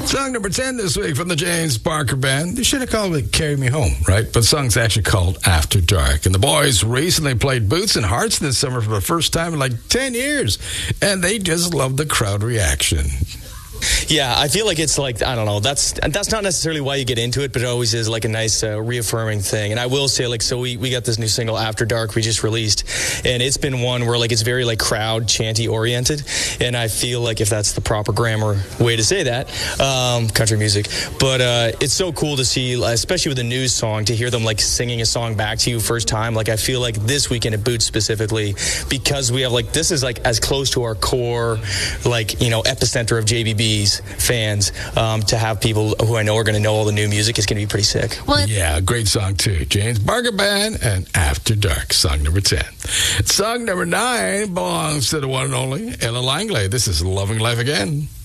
Song number 10 this week from the James Barker Band. They should have called it Carry Me Home, right? But the song's actually called After Dark. And the boys recently played Boots and Hearts this summer for the first time in like 10 years. And they just love the crowd reaction. Yeah, I feel like it's like, I don't know, that's not necessarily why you get into it, but it always is like a nice reaffirming thing. And I will say, like, so we got this new single, After Dark, we just released, and it's been one where, like, it's very, like, crowd chanty oriented, and I feel like, if that's the proper grammar way to say that, country music, but it's so cool to see, especially with a news song, to hear them, like, singing a song back to you first time. Like, I feel like this weekend at Boots specifically, because we have, like, this is, like, as close to our core, like, you know, epicenter of JBB's fans, to have people who I know are going to know all the new music is going to be pretty sick. Well, yeah, great song too. James Barker Band and After Dark, song number 10. Song number 9 belongs to the one and only Ella Langley. This is Loving Life Again.